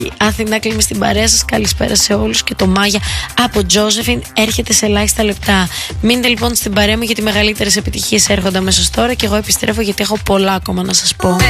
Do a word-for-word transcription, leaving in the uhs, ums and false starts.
Αθηνά κλείνει στην παρέα σας. Καλησπέρα σε όλους. Και το Μάγια από Τζόσεφιν έρχεται σε ελάχιστα λεπτά. Μείνετε λοιπόν στην παρέα μου γιατί μεγαλύτερες επιτυχίες έρχονται αμέσως τώρα. Και εγώ επιστρέφω γιατί έχω πολλά ακόμα να σας πω.